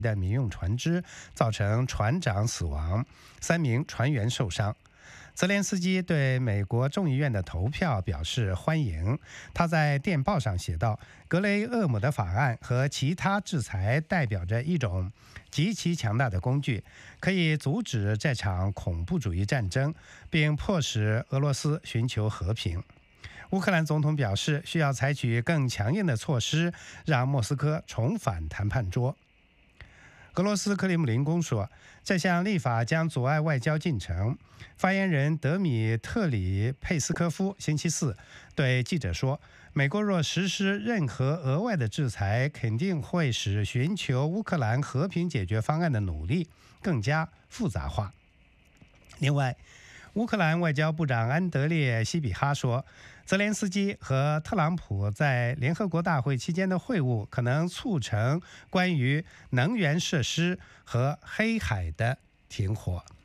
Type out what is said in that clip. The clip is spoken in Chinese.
的民用船只，造成船长死亡，3名船员受伤。泽连斯基对美国众议院的投票表示欢迎。他在电报上写道：“格雷厄姆的法案和其他制裁代表着一种极其强大的工具，可以阻止这场恐怖主义战争，并迫使俄罗斯寻求和平。”乌克兰总统表示，需要采取更强硬的措施，让莫斯科重返谈判桌。俄罗斯克里姆林宫说，这项立法将阻碍外交进程。发言人德米特里佩斯科夫星期四对记者说，美国若实施任何额外的制裁，肯定会使寻求乌克兰和平解决方案的努力更加复杂化。另外，乌克兰外交部长安德烈希比哈说，泽连斯基和特朗普在联合国大会期间的会晤可能促成关于能源设施和黑海的停火。